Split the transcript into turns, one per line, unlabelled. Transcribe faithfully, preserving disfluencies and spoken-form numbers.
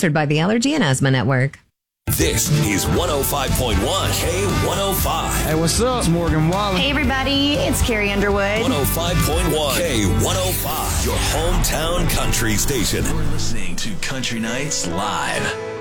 sponsored by the Allergy and Asthma Network.
This is one oh five point one K one oh five.
Hey, what's up? It's Morgan Wallen.
Hey, everybody. It's Carrie Underwood.
one oh five point one K one oh five, your hometown country station.
You're listening to Country Nights Live.